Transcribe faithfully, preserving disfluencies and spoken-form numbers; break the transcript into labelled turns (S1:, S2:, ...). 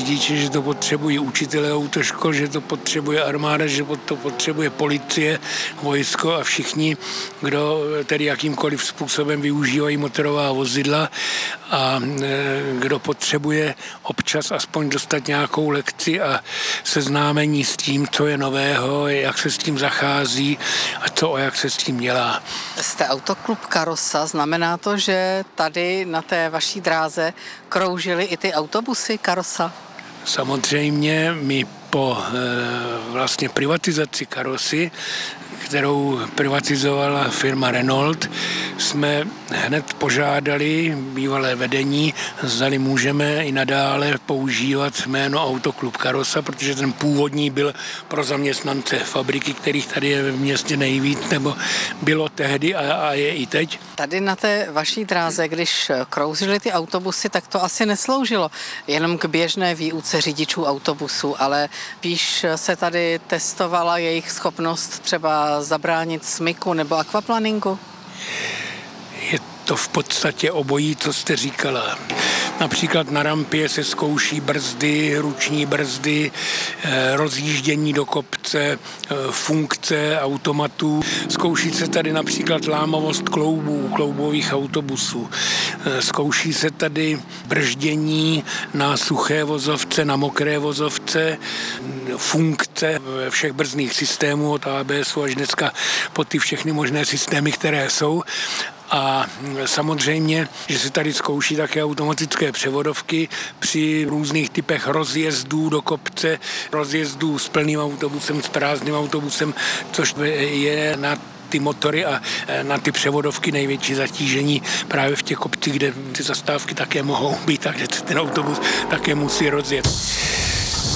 S1: řidiči, že to potřebují učitelé autoškol, že to potřebuje armáda, že to potřebuje policie, vojsko a všichni, kdo tedy jakýmkoliv způsobem využívají motorová vozidla a kdo potřebuje občas aspoň dostat nějakou lekci a seznámení s tím, co je nového, jak se s tím zachází a co a jak se s tím dělá.
S2: Jste autoklub Karosa, znamená to, že tady na té vaší dráze kroužily i ty autobusy Karosa?
S1: Samozřejmě my po e, vlastně privatizaci Karosy, kterou privatizovala firma Renault, jsme hned požádali bývalé vedení, zdali můžeme i nadále používat jméno Autoklub Karosa, protože ten původní byl pro zaměstnance fabriky, kterých tady je v městě nejvíc, nebo bylo tehdy a, a je i teď.
S2: Tady na té vaší dráze, když kroužily ty autobusy, tak to asi nesloužilo jenom k běžné výuce řidičů autobusů, ale spíš se tady testovala jejich schopnost třeba zabránit smyku nebo akvaplaningu?
S1: Je to v podstatě obojí, co jste říkala. Například na rampě se zkouší brzdy, ruční brzdy, rozjíždění do kopce, funkce automatů. Zkouší se tady například lámavost kloubů, kloubových autobusů. Zkouší se tady brždění na suché vozovce, na mokré vozovce, funkce všech brzdných systémů od á bé esu až dneska po ty všechny možné systémy, které jsou. A samozřejmě, že se tady zkouší také automatické převodovky při různých typech rozjezdů do kopce, rozjezdů s plným autobusem, s prázdným autobusem, což je na ty motory a na ty převodovky největší zatížení právě v těch kopcích, kde ty zastávky také mohou být a kde se ten autobus také musí rozjet.